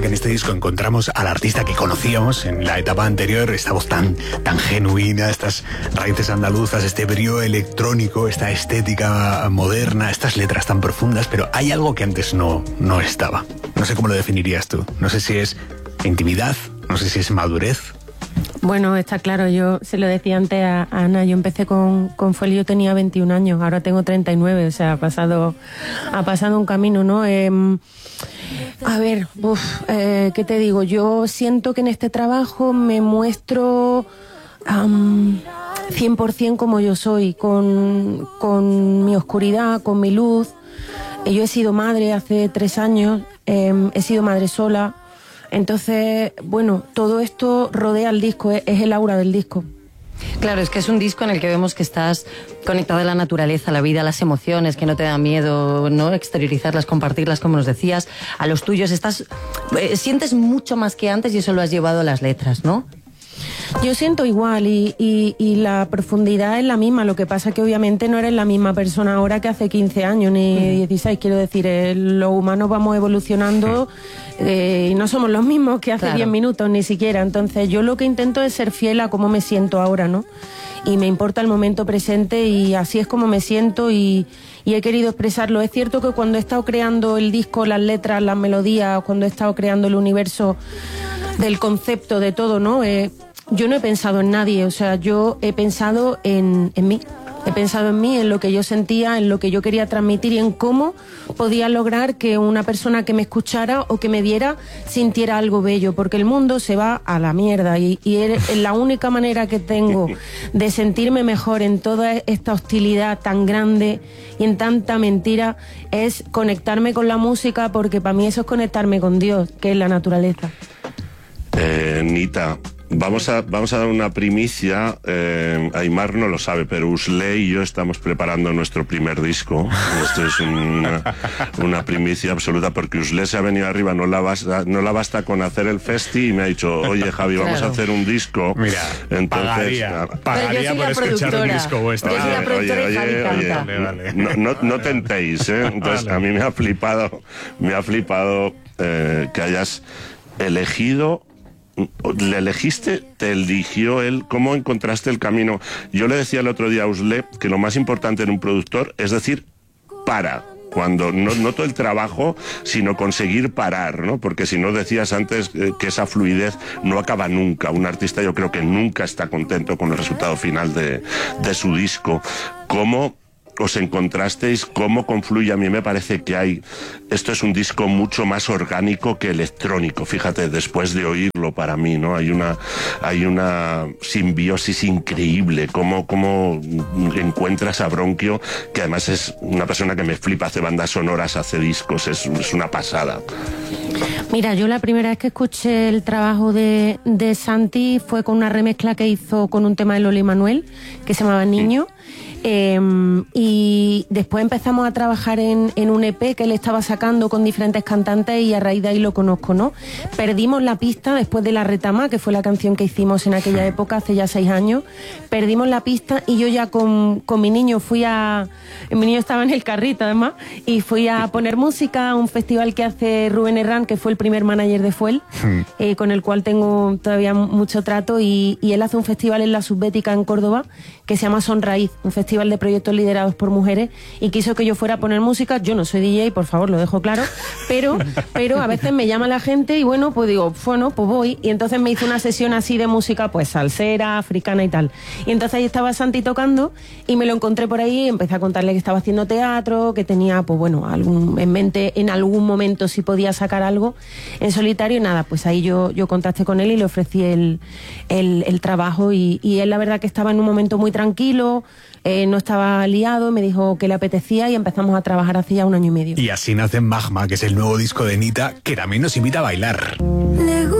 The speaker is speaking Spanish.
que en este disco encontramos al artista que conocíamos en la etapa anterior, esta voz tan genuina, estas raíces andaluzas, este brío electrónico, esta estética moderna, estas letras tan profundas, pero hay algo que antes no estaba. No sé cómo lo definirías tú. No sé si es intimidad, no sé si es madurez. Bueno, está claro, yo se lo decía antes a Ana, yo empecé con Fuel, yo tenía 21 años, ahora tengo 39, o sea, ha pasado un camino, ¿no? A ver, ¿qué te digo? Yo siento que en este trabajo me muestro 100% como yo soy, con mi oscuridad, con mi luz. Yo he sido madre hace 3 años, he sido madre sola. Entonces, bueno, todo esto rodea el disco, es el aura del disco. Claro, es que es un disco en el que vemos que estás conectado a la naturaleza, a la vida, a las emociones, que no te da miedo, ¿no? Exteriorizarlas, compartirlas, como nos decías, a los tuyos. Sientes mucho más que antes y eso lo has llevado a las letras, ¿no? Yo siento igual y la profundidad es la misma, lo que pasa es que obviamente no eres la misma persona ahora que hace 15 años ni 16, quiero decir, los humanos vamos evolucionando y no somos los mismos que hace 10 minutos ni siquiera, entonces yo lo que intento es ser fiel a cómo me siento ahora, ¿no? Y me importa el momento presente y así es como me siento y he querido expresarlo. Es cierto que cuando he estado creando el disco, las letras, las melodías, cuando he estado creando el universo del concepto de todo, ¿no? Yo no he pensado en nadie, o sea, yo he pensado en mí. He pensado en mí, en lo que yo sentía, en lo que yo quería transmitir y en cómo podía lograr que una persona que me escuchara o que me viera sintiera algo bello, porque el mundo se va a la mierda y la única manera que tengo de sentirme mejor en toda esta hostilidad tan grande y en tanta mentira es conectarme con la música, porque para mí eso es conectarme con Dios, que es la naturaleza. Nita, vamos a dar una primicia. Aimar no lo sabe, pero Usle y yo estamos preparando nuestro primer disco. Esto es una primicia absoluta, porque Usle se ha venido arriba, no la basta con hacer el festi, y me ha dicho, oye Javi, vamos a hacer un disco. Mira, entonces pagaría por escuchar un disco vuestro. No tentéis, entonces a mí me ha flipado que hayas elegido. ¿Le elegiste? ¿Te eligió él? ¿Cómo encontraste el camino? Yo le decía el otro día a Usle que lo más importante en un productor es decir, cuando no todo el trabajo, sino conseguir parar, ¿no? Porque si no, decías antes que esa fluidez no acaba nunca. Un artista yo creo que nunca está contento con el resultado final de su disco. ¿Cómo os encontrasteis? ¿Cómo confluye? A mí me parece que esto es un disco mucho más orgánico que electrónico, fíjate, después de oírlo, para mí, ¿no? Hay una simbiosis increíble. ¿Cómo encuentras a Bronquio, que además es una persona que me flipa, hace bandas sonoras, hace discos, es una pasada? Mira, yo la primera vez que escuché el trabajo de Santi fue con una remezcla que hizo con un tema de Loli Manuel, que se llamaba Niño. Y después empezamos a trabajar en un EP que él estaba sacando con diferentes cantantes y a raíz de ahí lo conozco, ¿no? Perdimos la pista después de La Retama, que fue la canción que hicimos en aquella época, hace ya 6 años. Perdimos la pista y yo ya con mi niño mi niño estaba en el carrito además, y fui a poner música a un festival que hace Rubén Herrán, que fue el primer manager de Fuel, con el cual tengo todavía mucho trato, y él hace un festival en la Subbética en Córdoba que se llama Son Raíz, un festival de proyectos liderados por mujeres, y quiso que yo fuera a poner música. Yo no soy DJ, por favor, lo dejo claro, pero a veces me llama la gente y bueno, pues digo, bueno, pues voy, y entonces me hizo una sesión así de música, pues salsera, africana y tal, y entonces ahí estaba Santi tocando y me lo encontré por ahí, empecé a contarle que estaba haciendo teatro, que tenía, pues bueno, en mente en algún momento si podía sacar algo en solitario, y nada, pues ahí yo contacté con él y le ofrecí el trabajo, y él la verdad que estaba en un momento muy tranquilo, no estaba liado, me dijo que le apetecía y empezamos a trabajar hace ya 1 año y medio. Y así nace Magma, que es el nuevo disco de Nita, que también nos invita a bailar.